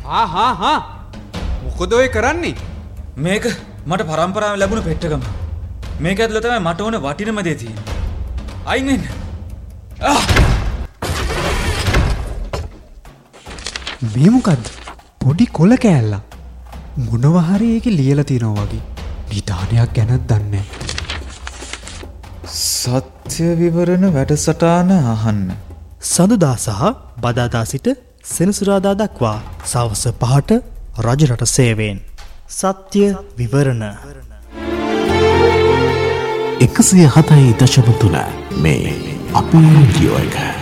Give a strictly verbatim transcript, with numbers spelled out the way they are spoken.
හා හා හා මොකද ඔය කරන්නේ? මේක මට පරම්පරාවෙන් ලැබුණු පෙට්ටගම. මේක ඇතුළේ තමයි මට ඕන වටිනම දේ තියෙන්නේ. අයින් වෙන්න. මේ මොකද්ද? පොඩි කොළ කෑල්ලක්. මොනවා හරි ඒකේ ලියලා තියෙනවා වගේ. නිදානයක් ගැනත් දන්නේ සත්‍ය විවරණ වැඩසටහන අහන්න. සඳුදා සහ බදාදා සිට සෙනසුරාදා දක්වා සවස පහට රජරට සේවයෙන් සත්‍ය විවරණ එකසිය හතයි දශම තුන මේ අපේ රේඩියෝ එක.